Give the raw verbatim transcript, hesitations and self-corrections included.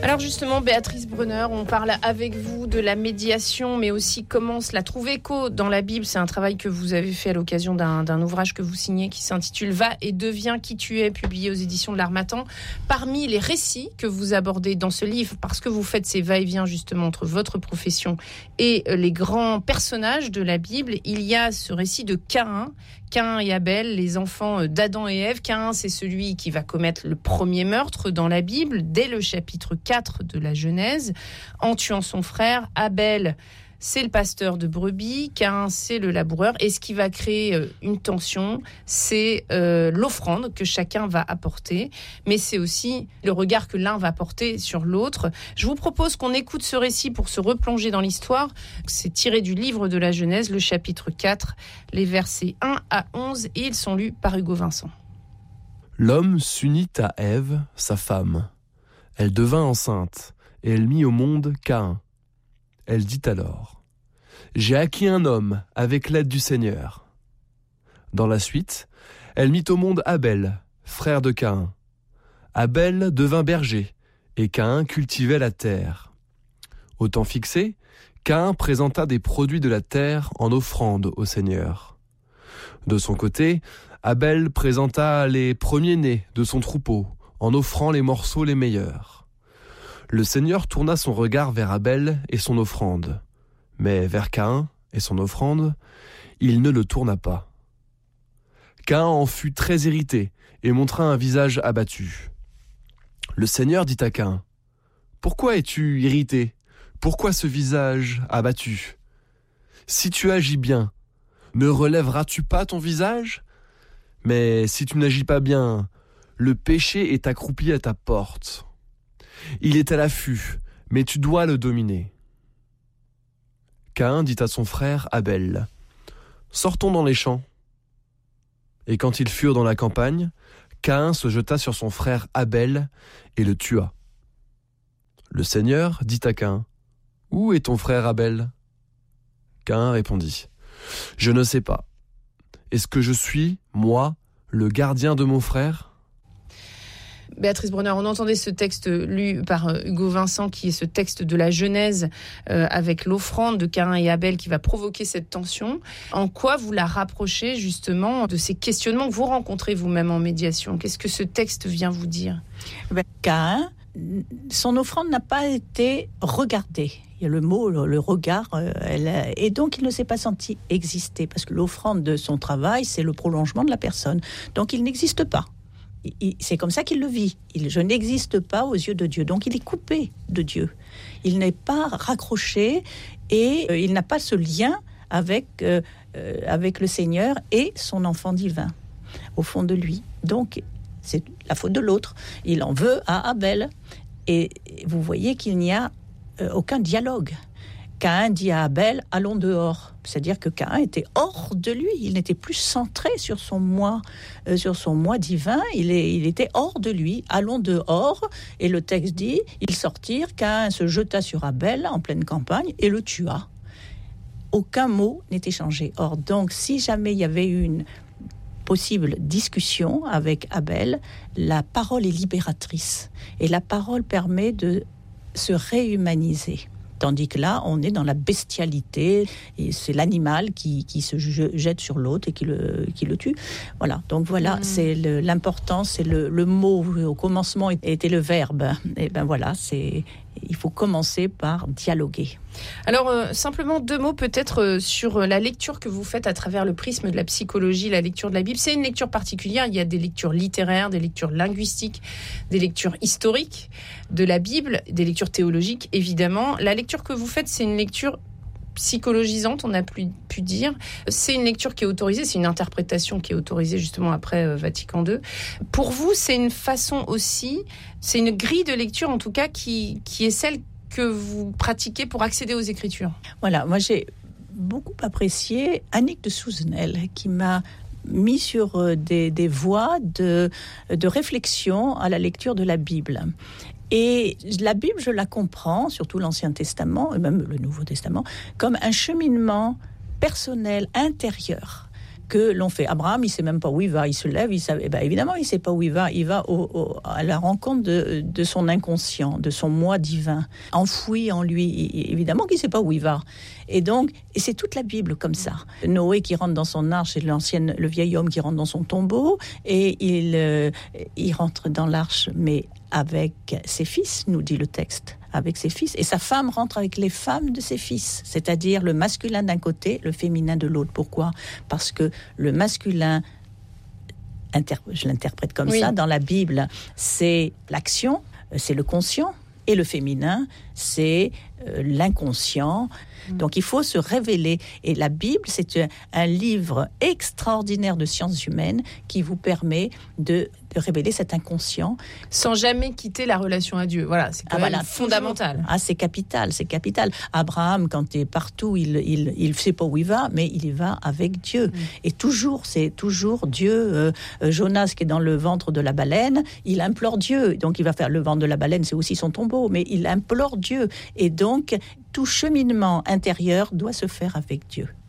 Alors justement, Béatrice Brunner, on parle avec vous de la médiation, mais aussi comment cela trouve écho dans la Bible. C'est un travail que vous avez fait à l'occasion d'un, d'un ouvrage que vous signez qui s'intitule « Va et deviens qui tu es », publié aux éditions de l'Harmattan. Parmi les récits que vous abordez dans ce livre, parce que vous faites ces va-et-vient justement entre votre profession et les grands personnages de la Bible, il y a ce récit de Caïn, Caïn et Abel, les enfants d'Adam et Ève. Caïn, c'est celui qui va commettre le premier meurtre dans la Bible, dès le chapitre quatre de la Genèse, en tuant son frère. Abel, c'est le pasteur de brebis. Caïn, c'est le laboureur. Et ce qui va créer une tension, c'est euh, l'offrande que chacun va apporter. Mais c'est aussi le regard que l'un va porter sur l'autre. Je vous propose qu'on écoute ce récit pour se replonger dans l'histoire. C'est tiré du livre de la Genèse, le chapitre quatre, les versets un à onze, et ils sont lus par Hugo Vincent. L'homme s'unit à Ève, sa femme. Elle devint enceinte, et elle mit au monde Caïn. Elle dit alors : « J'ai acquis un homme avec l'aide du Seigneur. » Dans la suite, elle mit au monde Abel, frère de Caïn. Abel devint berger, et Caïn cultivait la terre. Au temps fixé, Caïn présenta des produits de la terre en offrande au Seigneur. De son côté, Abel présenta les premiers-nés de son troupeau, en offrant les morceaux les meilleurs. Le Seigneur tourna son regard vers Abel et son offrande, mais vers Caïn et son offrande, il ne le tourna pas. Caïn en fut très irrité et montra un visage abattu. Le Seigneur dit à Caïn : « Pourquoi es-tu irrité ? Pourquoi ce visage abattu ? Si tu agis bien, ne relèveras-tu pas ton visage ? Mais si tu n'agis pas bien, le péché est accroupi à ta porte. Il est à l'affût, mais tu dois le dominer. » Caïn dit à son frère Abel : « Sortons dans les champs. » Et quand ils furent dans la campagne, Caïn se jeta sur son frère Abel et le tua. Le Seigneur dit à Caïn : « Où est ton frère Abel ? » Caïn répondit : « Je ne sais pas. Est-ce que je suis, moi, le gardien de mon frère ? » Béatrice Brunner, on entendait ce texte lu par Hugo Vincent, qui est ce texte de la Genèse, euh, avec l'offrande de Caïn et Abel qui va provoquer cette tension. En quoi vous la rapprochez justement de ces questionnements que vous rencontrez vous-même en médiation ? Qu'est-ce que ce texte vient vous dire ? ben, Caïn, son offrande n'a pas été regardée. Il y a le mot, le, le regard, euh, elle, et donc il ne s'est pas senti exister, parce que l'offrande de son travail, c'est le prolongement de la personne. Donc il n'existe pas. Il, c'est comme ça qu'il le vit. Il, je n'existe pas aux yeux de Dieu. Donc il est coupé de Dieu. Il n'est pas raccroché et euh, il n'a pas ce lien avec, euh, euh, avec le Seigneur et son enfant divin au fond de lui. Donc c'est la faute de l'autre. Il en veut à Abel. Et vous voyez qu'il n'y a euh, aucun dialogue. Caïn dit à Abel « allons dehors ». C'est-à-dire que Caïn était hors de lui. Il n'était plus centré sur son moi, euh, sur son moi divin. Il, est, il était hors de lui. « Allons dehors ». Et le texte dit « ils sortirent, Caïn se jeta sur Abel en pleine campagne et le tua ». Aucun mot n'est échangé. Or, donc, si jamais il y avait eu une possible discussion avec Abel, la parole est libératrice. Et la parole permet de se réhumaniser. Tandis que là, on est dans la bestialité, et c'est l'animal qui, qui se jette sur l'autre et qui le, qui le tue. Voilà, donc voilà, mmh. c'est le, l'important, c'est le, le mot, au commencement était le verbe. Et ben voilà, c'est, il faut commencer par dialoguer. Alors, euh, simplement deux mots peut-être euh, sur la lecture que vous faites à travers le prisme de la psychologie, la lecture de la Bible. C'est une lecture particulière, il y a des lectures littéraires, des lectures linguistiques, des lectures historiques de la Bible, des lectures théologiques, évidemment. La lecture que vous faites, c'est une lecture psychologisante, on a pu, pu dire. C'est une lecture qui est autorisée, c'est une interprétation qui est autorisée justement après euh, Vatican deux. Pour vous, c'est une façon aussi, c'est une grille de lecture en tout cas qui, qui est celle que vous pratiquez pour accéder aux Écritures. Voilà, moi j'ai beaucoup apprécié Annick de Souzenel qui m'a mis sur des, des voies de, de réflexion à la lecture de la Bible. Et la Bible, je la comprends, surtout l'Ancien Testament, et même le Nouveau Testament, comme un cheminement personnel, intérieur. que l'on fait. Abraham, il ne sait même pas où il va. Il se lève, il sait, eh ben, évidemment, il ne sait pas où il va. Il va au, au, à la rencontre de, de son inconscient, de son moi divin, enfoui en lui. Il, évidemment qu'il ne sait pas où il va. Et donc, et c'est toute la Bible comme ça. Noé qui rentre dans son arche, c'est l'ancienne, le vieil homme qui rentre dans son tombeau, et il, euh, il rentre dans l'arche, mais avec ses fils, nous dit le texte, avec ses fils. Et sa femme rentre avec les femmes de ses fils, c'est-à-dire le masculin d'un côté, le féminin de l'autre. Pourquoi ? Parce que le masculin, inter- je l'interprète comme oui. ça, dans la Bible, c'est l'action, c'est le conscient, et le féminin, c'est euh, l'inconscient. Donc il faut se révéler. Et la Bible, c'est un, un livre extraordinaire de sciences humaines qui vous permet de, de révéler cet inconscient. Sans jamais quitter la relation à Dieu. Voilà, c'est quand ah, même voilà, fondamental. Ah, c'est capital, c'est capital. Abraham, quand il est partout, il il il sait pas où il va, mais il y va avec Dieu. Mmh. Et toujours, c'est toujours Dieu. Euh, Jonas qui est dans le ventre de la baleine, il implore Dieu. Donc il va faire le ventre de la baleine, c'est aussi son tombeau, mais il implore Dieu. Et donc tout cheminement intérieur doit se faire avec Dieu.